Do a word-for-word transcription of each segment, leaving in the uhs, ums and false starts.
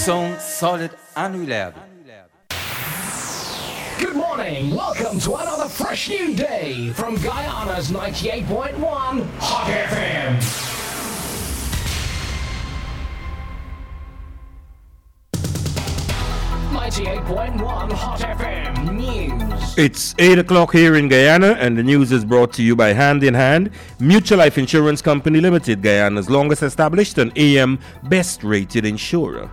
Sound solid and reliable. Good morning. Welcome to another fresh new day from Guyana's ninety-eight point one Hot F M. ninety-eight point one Hot F M News. It's eight o'clock here in Guyana, and the news is brought to you by Hand in Hand, Mutual Life Insurance Company Limited, Guyana's longest established and A M best rated insurer.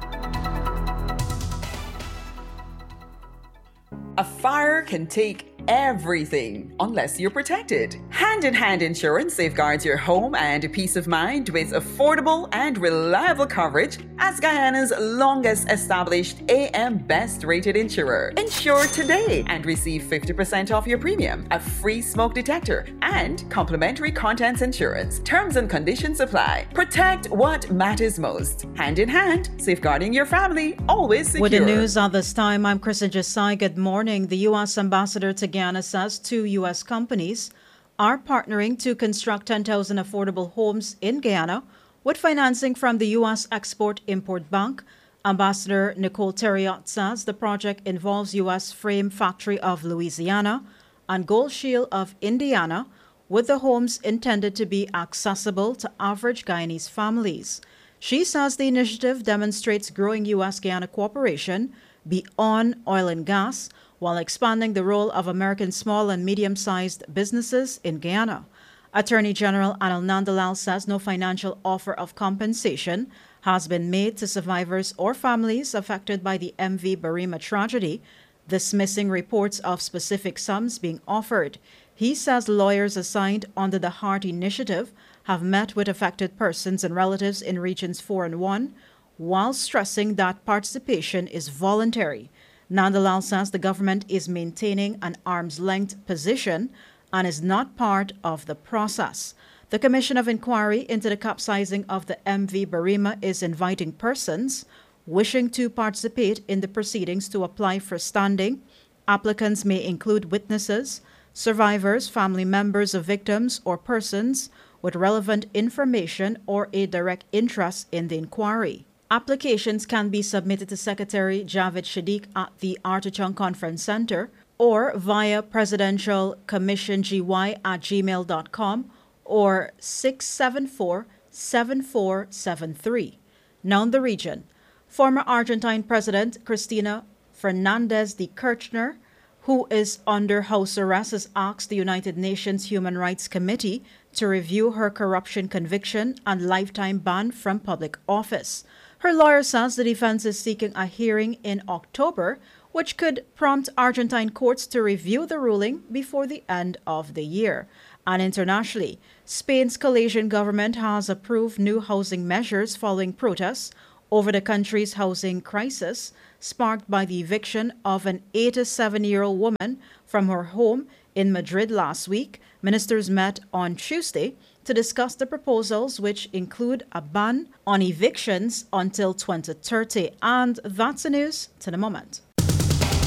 A fire can take everything unless you're protected. Hand in Hand Insurance safeguards your home and peace of mind with affordable and reliable coverage as Guyana's longest established A M best rated insurer. Insure today and receive fifty percent off your premium, a free smoke detector, and complimentary contents insurance. Terms and conditions apply. Protect what matters most. Hand in Hand, safeguarding your family, always secure. With the news at this time, I'm Kristen Jasai. Good morning. The U S ambassador to Guyana says two U S companies are partnering to construct ten thousand affordable homes in Guyana with financing from the U S Export-Import Bank. Ambassador Nicole Terriot says the project involves U S Frame Factory of Louisiana and Gold Shield of Indiana, with the homes intended to be accessible to average Guyanese families. She says the initiative demonstrates growing U S-Guyana cooperation beyond oil and gas, while expanding the role of American small and medium-sized businesses in Guyana. Attorney General Anil Nandalal says no financial offer of compensation has been made to survivors or families affected by the M V Barima tragedy, dismissing reports of specific sums being offered. He says lawyers assigned under the HEART initiative have met with affected persons and relatives in Regions four and one, while stressing that participation is voluntary. Nandalal says the government is maintaining an arm's-length position and is not part of the process. The Commission of Inquiry into the capsizing of the M V Barima is inviting persons wishing to participate in the proceedings to apply for standing. Applicants may include witnesses, survivors, family members of victims, or persons with relevant information or a direct interest in the inquiry. Applications can be submitted to Secretary Javed Shadiq at the Artichon Conference Center or via presidential commission g y at gmail dot com or six seven four, seven four seven three. Now in the region, former Argentine President Cristina Fernandez de Kirchner, who is under house arrest, has asked the United Nations Human Rights Committee to review her corruption conviction and lifetime ban from public office. Her lawyer says the defense is seeking a hearing in October, which could prompt Argentine courts to review the ruling before the end of the year. And internationally, Spain's coalition government has approved new housing measures following protests over the country's housing crisis, sparked by the eviction of an eighty-seven-year-old woman from her home in Madrid last week. Ministers met on Tuesday to discuss the proposals, which include a ban on evictions until twenty thirty. And that's the news to the moment.